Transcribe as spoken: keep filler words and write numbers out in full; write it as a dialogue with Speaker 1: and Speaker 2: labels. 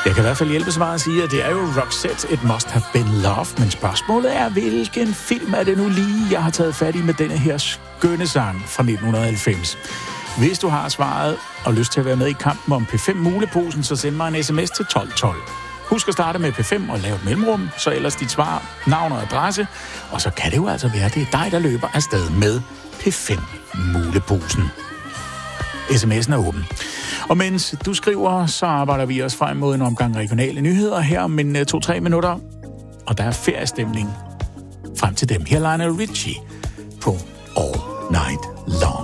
Speaker 1: Jeg kan i hvert fald hjælpe svaret at sige, at det er jo Roxette, It Must Have Been Love, men spørgsmålet er, hvilken film er det nu lige, jeg har taget fat i med denne her skønne sang fra nitten halvfems. Hvis du har svaret og lyst til at være med i kampen om P fem Muleposen, så send mig en sms til tolv tolv. Husk at starte med P fem og lave et mellemrum, så ellers dit svar, navn og adresse, og så kan det jo altså være, at det er dig, der løber afsted med P fem Muleposen. sms'en er åben. Og mens du skriver, så arbejder vi også frem mod en omgang regionale nyheder her om en to-tre minutter. Og der er feriestemning frem til dem. Her Lionel Richie på All Night Long.